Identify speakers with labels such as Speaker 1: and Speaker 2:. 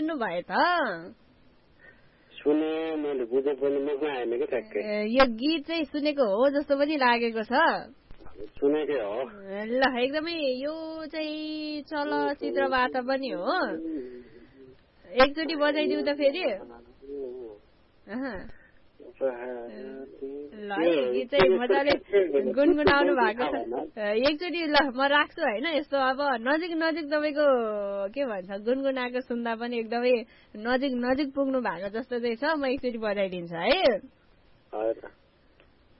Speaker 1: सुन्नु भयो त
Speaker 2: सुने मैले बुझे पनि ममा आएन कि ठ्याक्कै
Speaker 1: यो गीत चाहिँ सुनेको हो जस्तो पनि लागेको छ
Speaker 2: सुनेकै हो
Speaker 1: ल एकदमै यो चाहिँ चलचित्रबाट पनि हो एकचोटि बजाइदिउँ त फेरि ल है गीत चाहिँ मजाले गुनगुनाउनु भएको छ एकचोटि ल म राख्छु होइन यस्तो अब नजिक नजिक तपाईँको के भन्छ गुनगुनाएको सुन्दा पनि एकदमै नजिक नजिक पुग्नु भएको जस्तो चाहिँ छ म एकचोटि बजाइदिन्छु है